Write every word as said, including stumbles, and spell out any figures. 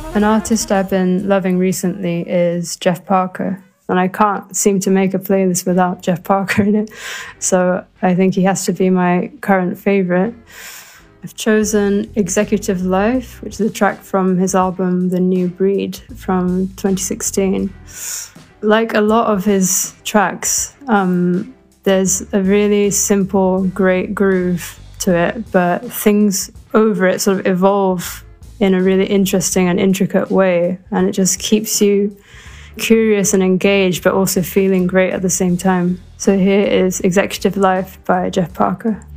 An artist I've been loving recently is Jeff Parker, and I can't seem to make a playlist without Jeff Parker in it, so I think he has to be my current favourite. I've chosen Executive Life, which is a track from his album The New Breed from twenty sixteen. Like a lot of his tracks, um, there's a really simple, great groove to it, but things over it sort of evolve in a really interesting and intricate way, and it just keeps you curious and engaged, but also feeling great at the same time. So here is Executive Life by Jeff Parker.